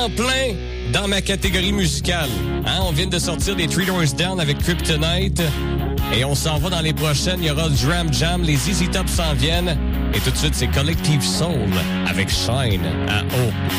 en plein dans ma catégorie musicale. Hein, on vient de sortir des Three Doors Down avec Kryptonite. Et on s'en va dans les prochaines. Il y aura Dram Jam, les ZZ Top s'en viennent. Et tout de suite, c'est Collective Soul avec Shine à O.